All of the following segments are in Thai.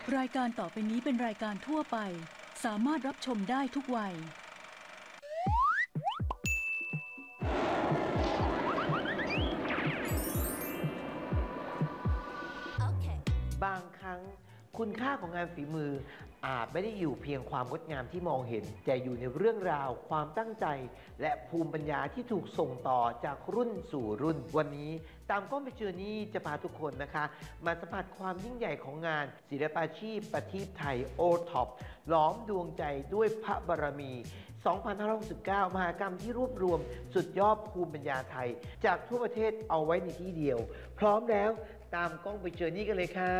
รายการต่อไปนี้เป็นรายการทั่วไปสามารถรับชมได้ทุกวัยบางครั้งคุณค่าของงานฝีมืออาจไม่ได้อยู่เพียงความงดงามที่มองเห็นแต่อยู่ในเรื่องราวความตั้งใจและภูมิปัญญาที่ถูกส่งต่อจากรุ่นสู่รุ่นวันนี้ตามก้องไปเจอนี่จะพาทุกคนนะคะมาสัมผัสความยิ่งใหญ่ของงานศิลปาชีพประทีปไทยโอท็อปล้อมดวงใจด้วยพระบารมี 2569 มหกรรมที่รวบรวมสุดยอดภูมิปัญญาไทยจากทั่วประเทศเอาไว้ในที่เดียวพร้อมแล้วตามกล้องไปเจอนี่กันเลยค่ะ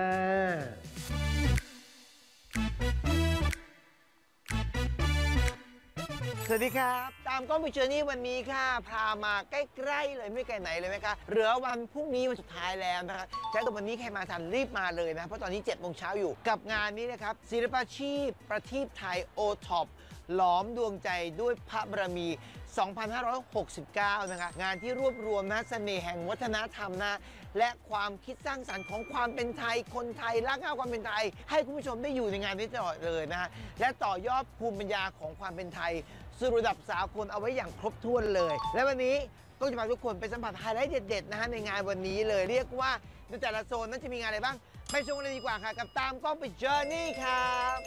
สวัสดีครับตามกล้องไปเจอนี่วันนี้ค่ะพามาใกล้ๆเลยไม่ไกลไหนเลยไหมคะเหลือวันพรุ่งนี้วันสุดท้ายแล้วนะคะใช้กับวันนี้ใครมาทันรีบมาเลยนะเพราะตอนนี้7 โมงเช้าอยู่กับงานนี้นะครับศิลปาชีพประทีปไทยโอท็อปล้อมดวงใจด้วยพระบารมี 2569 นะคะงานที่รวบรวมนะเสน่ห์แห่งวัฒนธรรมนะและความคิดสร้างสรรค์ของความเป็นไทยคนไทยรักความเป็นไทยให้คุณผู้ชมได้อยู่ในงานนี้ตลอดเลยนะฮะและต่อยอดภูมิปัญญาของความเป็นไทยสู่ระดับสากลเอาไว้อย่างครบถ้วนเลยและวันนี้ก็จะพาทุกคนไปสัมผัสไฮไลท์เด็ดๆนะฮะในงานวันนี้เลยเรียกว่าในแต่ละโซนนั้นจะมีงานอะไรบ้างไปชมกันเลยดีกว่าค่ะกับตามกล้องไปเจอนี่ครับ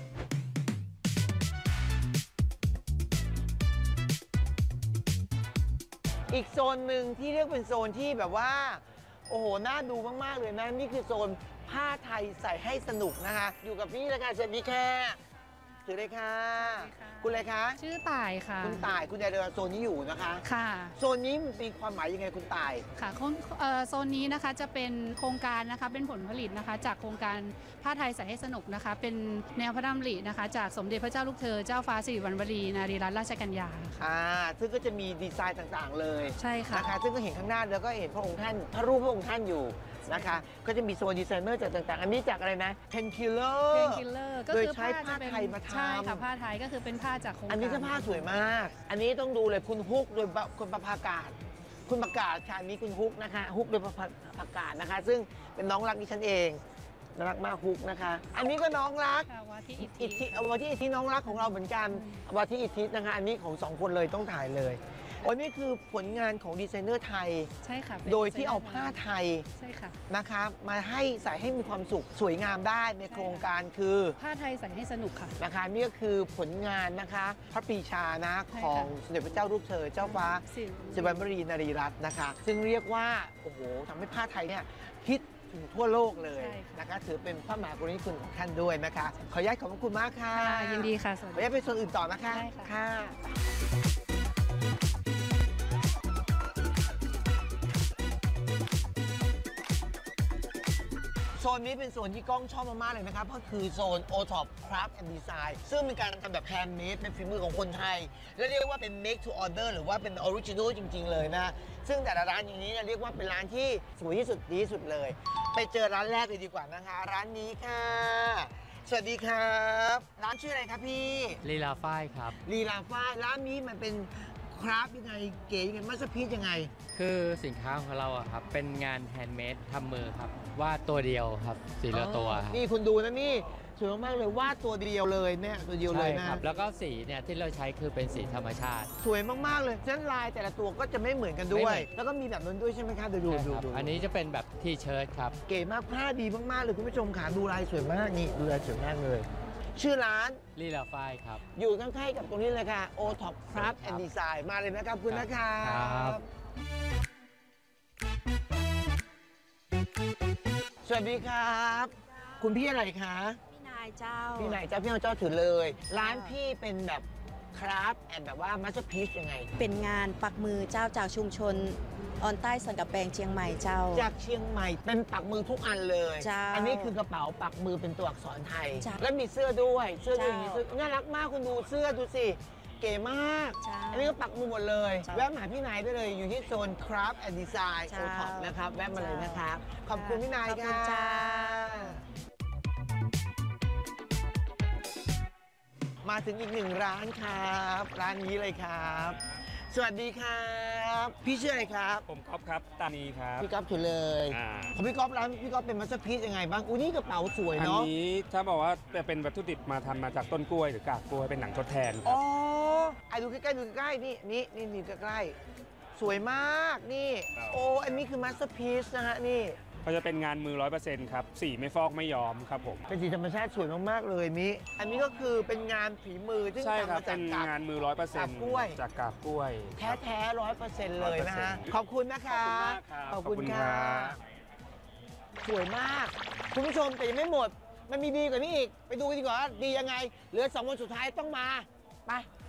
อีกโซนหนึ่งที่เรียกเป็นโซนที่แบบว่าโอ้โหน่าดูมากๆเลยนะนี่คือโซนผ้าไทยใส่ให้สนุกนะคะอยู่กับพี่เลยค่ะสวัสดีค่ะสวัสดีค่ะคุณอะไรคะชื่อต่ายค่ะคุณต่ายคุณยายเดินโซนนี้อยู่นะคะค่ะโซนนี้มีความหมายยังไงคุณต่ายค่ะโซนนี้นะคะจะเป็นโครงการนะคะเป็นผลผลิตนะคะจากโครงการผ้าไทยใส่ให้สนุกนะคะเป็นแนวพระดำรินะคะจากสมเด็จพระเจ้าลูกเธอเจ้าฟ้าสิริวัณวรีนารีรัตนราชกัญญาค่ะซึ่งก็จะมีดีไซน์ต่างๆเลยใช่ค่ะนะคะซึ่งก็เห็นข้างหน้าแล้วก็เห็นพระองค์ท่านพระรูปพระองค์ท่านอยู่นะคะก็จะมีโซนดีไซเนอร์จากต่างๆอันนี้จากอะไรนะเพนคิลเลอร์ก็คือใช้ผ้าไทยมาทำใช่ค่ะผ้าไทยก็คือเป็นผ้าจากโครงการอันนี้ก็ผ้าสวยมากอันนี้ต้องดูเลยคุณฮุกโดยคุณประภากาศคุณประกาศชานี้คุณฮุกนะคะฮุกโดยประกาศนะคะซึ่งเป็นน้องรักดิฉันเองน่ารักมากฮุกนะคะอันนี้ก็น้องรักวาทิอิทธิน้องรักของเราเหมือนกันวาทิอิทธินะคะอันนี้ของ2 คนเลยต้องถ่ายเลยอันนี้คือผลงานของดีไซเนอร์ไทยใช่ค่ะโดยที่เอาผ้าไทยใช่ค่ะนะคะมาให้ใส่ให้มีความสุขสวยงามได้ในโครงการคือผ้าไทยใส่ให้สนุกค่ะนะคะนี่ก็คือผลงานนะคะพระปรีชานะของสมเด็จพระเจ้าลูกเธอเจ้าฟ้าสิริวัณวรีนารีรัตน์นะคะซึ่งเรียกว่าโอ้โหทำให้ผ้าไทยเนี่ยฮิตถึงทั่วโลกเลยนะคะถือเป็นพระมหากรุณาธิคุณของท่านด้วยนะคะขออนุญาตขอบคุณมากค่ะยินดีค่ะขออนุญาตไปโซนอื่นต่อนะคะค่ะโซนนี้เป็นโซนที่กล้องชอบมากๆเลยนะครับก็คือโซน O-Top Craft and Design ซึ่งเป็นการทำแบบแฮนด์เมดเป็นฝีมือของคนไทยและเรียกว่าเป็น make to order หรือว่าเป็นออริจินอลจริงๆเลยนะซึ่งแต่ละร้านอย่างนี้เรียกว่าเป็นร้านที่สวยที่สุดดีที่สุดเลยไปเจอร้านแรกเลยดีกว่านะคะร้านนี้ค่ะสวัสดีครับร้านชื่ออะไรครับพี่ลีลาฝ้ายครับลีลาฝ้ายร้านนี้มันเป็นคราฟยังไงเก๋ยังไงมัสพีซยังไงคือสินค้าของเราอะครับเป็นงานแฮนด์เมดทำมือครับวาดตัวเดียวครับสีละตัวนี่คุณดูนะนี่สวยมากๆเลยวาดตัวเดียวเลยเนี่ยตัวเดียวเลยนะแล้วก็สีเนี่ยที่เราใช้คือเป็นสีธรรมชาติสวยมากๆเลยฉะนั้นลายแต่ละตัวก็จะไม่เหมือนกันด้วยแล้วก็มีแบบนั้นด้วยใช่ไหมครับดูอันนี้จะเป็นแบบทีเชิ้ตครับเก๋มากผ้าดีมากๆเลยคุณผู้ชมค่ะดูลายสวยมากนี่ดูลายสวยมากเลยชื่อร้านลีลาฝ้ายครับอยู่ข้างๆกับตรงนี้เลยค่ะ O-Top Craft and Design มาเลยนะครับคุณนะครับสวัสดีครับคุณพี่อะไรคะพี่นายเจ้าพี่นายเจ้าถือเลยร้านพี่เป็นแบบคราฟแอนแบบว่ามาสเตอร์พีซยังไงเป็นงานปักมือเจ้าจากชุมชนออนใต้สันกะแปงเชียงใหม่เจ้าจากเชียงใหม่เป็นปักมือทุกอันเลยเจ้าอันนี้คือกระเป๋าปักมือเป็นตัวอักษรไทยแล้วมีเสื้อด้วยเสื้ออย่างนี้น่ารักมากคุณดูเสื้อดูสิเก๋มากอันนี้ก็ปักมือหมดเลยแวะมาหาพี่นายได้เลยอยู่ที่โซน Craft and Design O-Top นะครับแวะมาเลยนะครับขอบคุณพี่นายค่ะมาถึงอีก1 ร้านครับร้านนี้เลยครับสวัสดีครับพี่ชื่ออะไรครับผมก๊อฟครับตานีครับพี่ก๊อฟถือเลย ของพี่ก๊อฟร้านพี่ก๊อฟเป็นมัสเตอร์พีซยังไงบ้างอุ้ยนี่กระเป๋าสวยอันเนาะนี้ถ้าบอกว่าจะเป็นวัตถุดิบมาทำมาจากต้นกล้วยหรือกากกล้วยเป็นหนังทดแทนคอ๋รับอไอ้ดูใกล้ๆดูใกล้ๆนี่ใกล้ๆสวยมากนี่ครับโอ้อันนี้คือมัสเตอร์พีซนะฮะนี่ก็จะเป็นงานมือ 100%ครับสีไม่ฟอกไม่ย้อมครับผมเป็นสีธรรมชาติสวยมากๆเลยมิอันนี้ก็คือเป็นงานฝีมือซึ่งใช่ครับทำมาจาเป็กนกากงานมือกากกล้วย 100%จากกากกล้วยแท้100%เลยนะฮะ 100% ขอบคุณนะคะขอบคุณมากครับสวยมาก คุณผู้ชมแต่ยังไม่หมด มันมีดีกว่านี้อีก ไปดูกันดีกว่าว่าดียังไง เหลือ2 วันสุดท้ายต้องมา ไป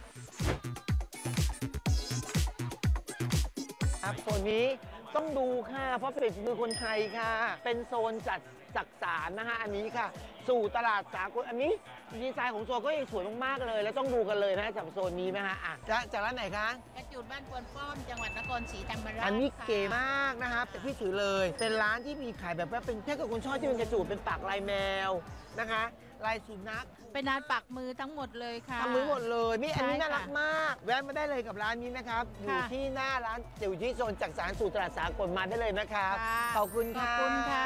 ครับโซนนี้ต้องดูค่ะ เพราะเป็นฝีมือคนไทยค่ะ เป็นโซนจัดจักสารนะฮะอันนี้ค่ะ สู่ตลาดสากลอันนี้ดีไซน์ของโซนก็ยังสวยมากๆเลย แล้วต้องดูกันเลยนะจากโซนนี้นะฮะอ่ะจากร้านไหนคะกระจูดบ้านควนป้อม จังหวัดนครศรีธรรมราชอันนี้ค่ะเก๋มากนะครับแต่พี่ถือเลย เป็นร้านที่มีขายแบบว่าเป็นถ้าเกิดคนชอบที่เป็นกระจูดเป็นปากลายแมวนะคะ ลายสุนัขเป็นงานปักมือทั้งหมดเลยค่ะทำมือหมดเลยนี่อันนี้ใช่ค่ะน่ารักมาก แวะมาได้เลยกับร้านนี้นะครับ อยู่ค่ะที่หน้าร้านอยู่ที่โซนจักสารสู่ตลาดสากลมาได้เลยนะครับค่ะขอบคุณขอบค่ะคุณค่ะ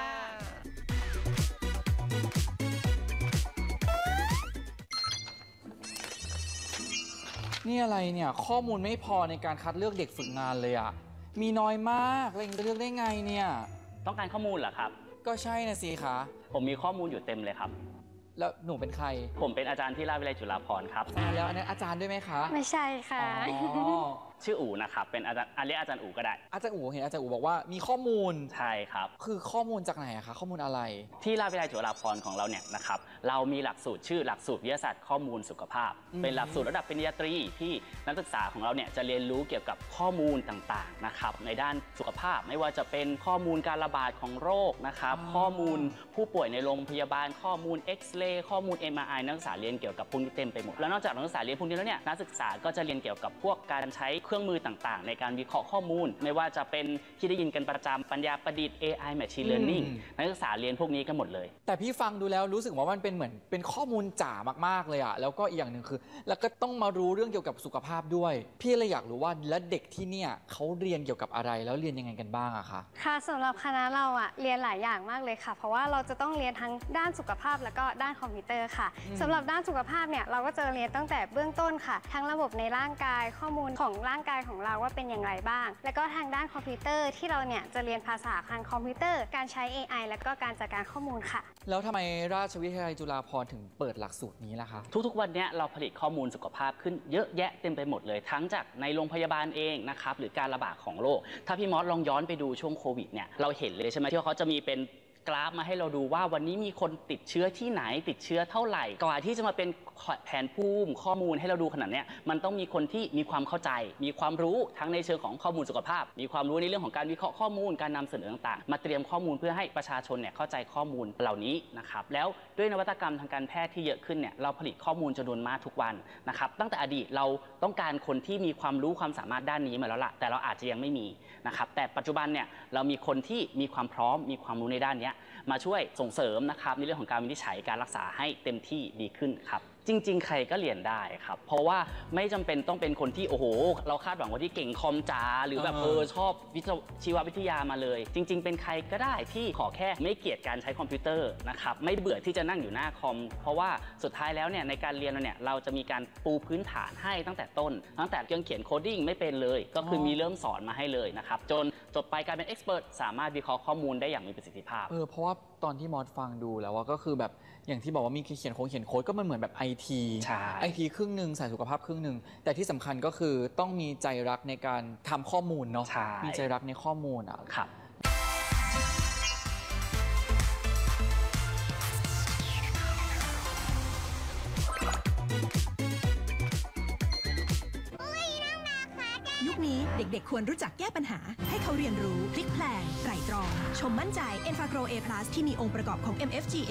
นี่อะไรเนี่ยข้อมูลไม่พอในการคัดเลือกเด็กฝึกงานเลยอ่ะมีน้อยมากแล้วจะเลือกได้ไงเนี่ยต้องการข้อมูลเหรอครับก็ใช่นะสิคะผมมีข้อมูลอยู่เต็มเลยครับแล้วหนูเป็นใครผมเป็นอาจารย์ที่ราชวิทยาลัยจุฬาภรณ์ครับแล้วอันนั้นอาจารย์ด้วยไหมคะไม่ใช่ค่ะอ๋อชื่ออู๋นะครับ เป็นอาจารย์เรียกอาจารย์อู๋ก็ได้อาจารย์อู๋เห็นอาจารย์อู๋บอกว่ามีข้อมูลใช่ครับคือข้อมูลจากไหนอะคะข้อมูลอะไรที่ราชวิทยาลัยจุฬาภรณ์ของเราเนี่ยนะครับ เรามีหลักสูตรชื่อหลักสูตรวิทยาศาสตร์ข้อมูลสุขภาพ เป็นหลักสูตรระดับปริญญาตรีที่นักศึกษาของเราเนี่ยจะเรียนรู้เกี่ยวกับข้อมูลต่างๆนะครับในด้านสุขภาพไม่ว่าจะเป็นข้อมูลการระบาดของโรคนะครับ ข้อมูลผู้ป่วยในโรงพยาบาล ข้อมูลเอ็กซเรย์ข้อมูล MRI นักศึกษาเรียนเกี่ยวกับพวกนี้เต็มไปหมด แล้วนอกจากนักศึกษาเรียนพวกนี้แล้วเนี่ยนักศึกษาก็จะเรียนเกี่ยวกับพวกการใช้เครื่องมือต่างๆ ในการวิเคราะห์ข้อมูล ไม่ว่าจะเป็นที่ได้ยินกันประจำปัญญาประดิษฐ์ AI Machine Learning นักศึกษาเรียนพวกนี้กันหมดเลยแต่พี่ฟังดูแล้วรู้สึกว่ามันเป็นเหมือนเป็นข้อมูลจ๋ามากๆเลยอะแล้วก็อีกอย่างหนึ่งคือ แล้วก็ต้องมารู้เรื่องเกี่ยวกับสุขภาพด้วย พี่เลยอยากรู้ว่าแล้วเด็กที่เนี่ยเขาเรียนเกี่ยวกับอะไรแล้วเรียนยังไงกันบ้างอะคะค่ะสำหรับคณะเราอะเรียนหลายอย่างมากเลยค่ะ เพราะว่าเราจะต้องเรียนทั้งด้านสุขภาพแล้วก็ด้านคอมพิวเตอร์ค่ะสำหรับด้านสุขภาพเนี่ยเราก็จะเรียนตั้งแต่เบื้องต้นค่ะ ทั้งระบบในร่างกายข้อมูลของร่างกายของเราว่าเป็นอย่างไรบ้าง แล้วก็ทางด้านคอมพิวเตอร์ที่เราเนี่ยจะเรียนภาษาทางคอมพิวเตอร์ การใช้ AI แล้วก็การจัดการข้อมูลค่ะแล้วทำไมราชวิทยาลัยจุฬาภรณ์ถึงเปิดหลักสูตรนี้ล่ะคะทุกๆวันนี้เราผลิตข้อมูลสุขภาพขึ้นเยอะแยะเต็มไปหมดเลย ทั้งจากในโรงพยาบาลเองนะครับหรือการระบาดของโรคถ้าพี่มอสลองย้อนไปดูช่วงโควิดเนี่ยเราเห็นเลยใช่ไหมที่เขาจะมีเป็นกราฟมาให้เราดูว่าวันนี้มีคนติดเชื้อที่ไหนติดเชื้อเท่าไหร่กว่าที่จะมาเป็นแผนภูมิข้อมูลให้เราดูขนาดนี้มันต้องมีคนที่มีความเข้าใจ มีความรู้ทั้งในเชิงของข้อมูลสุขภาพ มีความรู้ในเรื่องของการวิเคราะห์ข้อมูลการนำเสนอต่างๆมาเตรียมข้อมูลเพื่อให้ประชาชนเนี่ยเข้าใจข้อมูลเหล่านี้นะครับแล้วด้วยนวัตกรรมทางการแพทย์ที่เยอะขึ้นเนี่ยเราผลิตข้อมูลจำนวนมากทุกวันนะครับตั้งแต่อดีตเราต้องการคนที่มีความรู้ความสามารถด้านนี้มาแล้วล่ะแต่เราอาจจะยังไม่มีนะครับแต่ปัจจุบันเนี่ยเรามีคนที่มีความพร้อมมีความรู้ในด้านนี้มาช่วยส่งเสริมนะครับในเรื่องของการวินิจฉัยการรักษาให้เต็มที่ดีขึ้นครับจริงๆใครก็เรียนได้ครับเพราะว่าไม่จำเป็นต้องเป็นคนที่โอ้โหเราคาดหวังว่าที่เก่งคอมจ๋าหรือแบบชอบชีววิทยามาเลยจริงๆเป็นใครก็ได้ที่ขอแค่ไม่เกลียดการใช้คอมพิวเตอร์นะครับไม่เบื่อที่จะนั่งอยู่หน้าคอมเพราะว่าสุดท้ายแล้วเนี่ยในการเรียนเราเนี่ยเราจะมีการปูพื้นฐานให้ตั้งแต่ต้นตั้งแต่ยังเขียนโคดิ้งไม่เป็นเลยก็คือมีเริ่มสอนมาให้เลยนะครับจนจบไปกลายเป็นเอ็กซ์เพรสสามารถวิเคราะห์ข้อมูลได้อย่างมีประสิทธิภาพเพราะว่าตอนที่มอสฟังดูแล้วว่าก็คือแบบอย่างที่บอกว่ามีเขียนโค้ดก็มันเหมือนแบบ IT ใช่ IT ครึ่งหนึ่งสายสุขภาพครึ่งหนึ่งแต่ที่สำคัญก็คือต้องมีใจรักในการทำข้อมูลเนาะใช่มีใจรักในข้อมูลอ่ะครับยุคนี้เด็กๆควรรู้จักแก้ปัญหาให้เขาเรียนรู้พลิกแพลงไตร่ตรองชมมั่นใจ Enfagro A+ ที่มีองค์ประกอบของ MFG